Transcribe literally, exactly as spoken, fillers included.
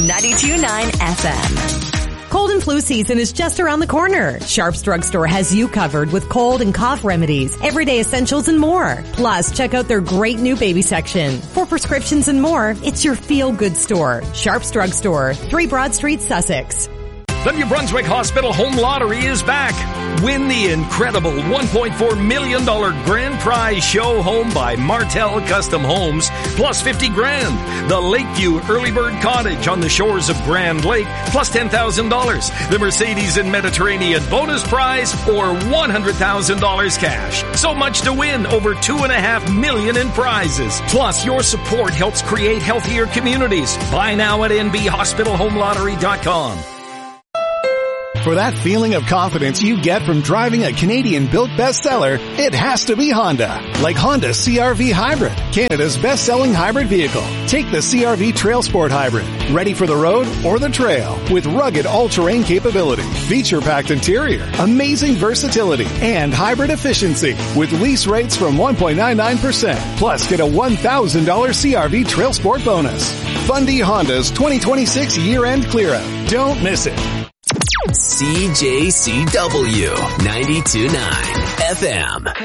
ninety-two point nine F M. Cold and flu season is just around the corner. Sharps Drugstore has you covered with cold and cough remedies, everyday essentials, and more. Plus, check out their great new baby section. For prescriptions and more, it's your feel-good store. Sharps Drugstore, three Broad Street, Sussex. The New Brunswick Hospital Home Lottery is back. Win the incredible one point four million dollars grand prize show home by Martel Custom Homes, plus fifty grand. The Lakeview Early Bird Cottage on the shores of Grand Lake, plus ten thousand dollars. The Mercedes and Mediterranean bonus prize, or one hundred thousand dollars cash. So much to win, over two and a half million in prizes. Plus, your support helps create healthier communities. Buy now at N B hospital home lottery dot com. For that feeling of confidence you get from driving a Canadian-built bestseller, it has to be Honda. Like Honda C R V Hybrid, Canada's best-selling hybrid vehicle. Take the C R V Trail Sport Hybrid, ready for the road or the trail, with rugged all-terrain capability, feature-packed interior, amazing versatility, and hybrid efficiency, with lease rates from one point nine nine percent. Plus, get a one thousand dollars C R V Trail Sport bonus. Fundy Honda's twenty twenty-six year-end clear-out. Don't miss it. C J C W ninety-two point nine F M.